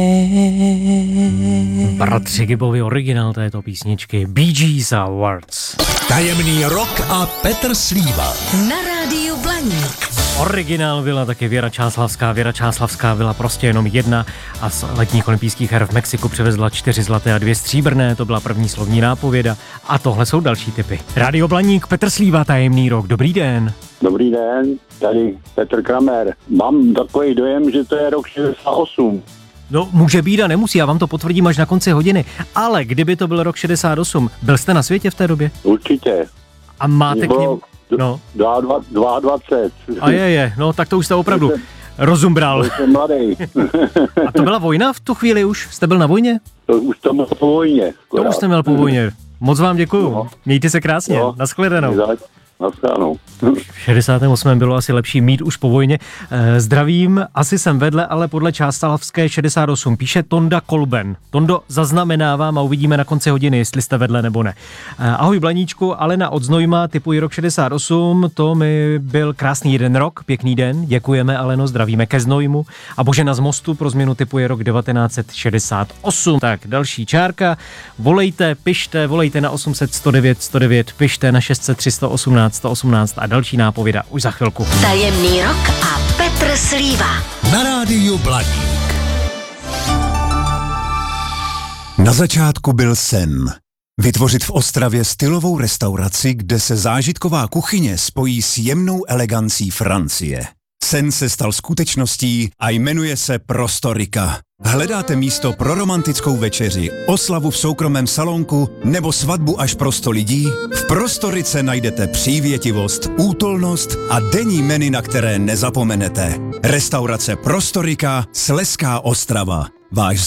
Bratři Gibovi originál této písničky Bee Gees Awards. Tajemný rock a Petr Slíva. Na rádiu Blaník. Originál byla taky Věra Čáslavská. Věra Čáslavská byla prostě jenom jedna a z letních olympijských her v Mexiku přivezla 4 zlaté a 2 stříbrné, to byla první slovní nápověda a tohle jsou další typy. Rádio Blaník, Petr Slíva, Tajemný rok, dobrý den. Dobrý den, tady Petr Kramer. Mám takový dojem, že to je rok 68. No, může být a nemusí, já vám to potvrdím až na konci hodiny, ale kdyby to byl rok 68, byl jste na světě v té době? Určitě. A máte k němu... No. 22. No tak to už jste opravdu rozumbral. Jsem mladý. A to byla vojna v tu chvíli už? Jste byl na vojně? To už to měl po vojně. To už jste měl po vojně. Moc vám děkuju. No. Mějte se krásně. No. Nashledanou. Naschledanou. V 68. bylo asi lepší mít už po vojně. Zdravím, asi jsem vedle, ale podle Čáslavské 68. Píše Tonda Kolben. Tondo, zaznamenávám a uvidíme na konci hodiny, jestli jste vedle nebo ne. Ahoj Blaníčku, Alena od Znojma, typuji rok 68. To mi byl krásný jeden rok, pěkný den. Děkujeme, Aleno, zdravíme ke Znojmu. A Božena z Mostu pro změnu typuje rok 1968. Tak, další čárka. Volejte, pište, volejte na 800 109 109, pište na 600 318 118 a další nápověda už za chvilku. Tajemný rok a Petr Slíva. Na rádiu Blaník. Na začátku byl sen. Vytvořit v Ostravě stylovou restauraci, kde se zážitková kuchyně spojí s jemnou elegancí Francie. Sen se stal skutečností a jmenuje se Prostorika. Hledáte místo pro romantickou večeři, oslavu v soukromém salonku nebo svatbu až pro 100 lidí? V Prostorice najdete přívětivost, útulnost a denní menu, na které nezapomenete. Restaurace Prostorika, Slezská Ostrava. Váš